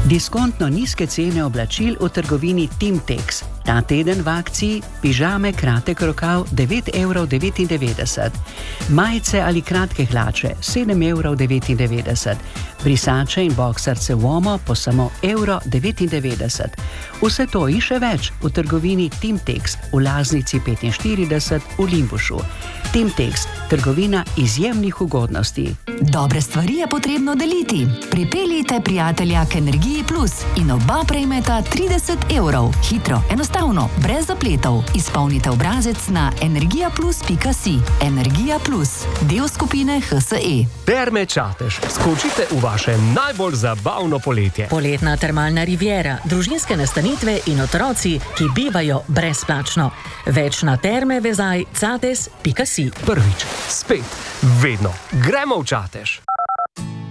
Diskontno nizke cene oblačil v trgovini Timtex. Ta teden v akciji pižame kratek rokav 9,99 €, majice ali kratke hlače 7,99 €, brisače in boksarce Uomo po samo 1,99 €. Vse to in še več v trgovini Timtex v Laznici 45 v Limbušu. Timtex, trgovina izjemnih ugodnosti. Dobre stvari je potrebno deliti. Pripeljite prijatelja k Energiji Plus in oba prejmeta 30 €. Hitro, enostavno, brez zapletov. Izpolnite obrazec na energijaplus.si. Energija Plus, del skupine HSE. Terme Čatež. Skočite v vaše najbolj zabavno poletje. Poletna termalna riviera, družinske nastanitve in otroci, ki bivajo brezplačno. Več na termevezaj.cates.si. Prvič, spet, vedno. Gremo v Čatež.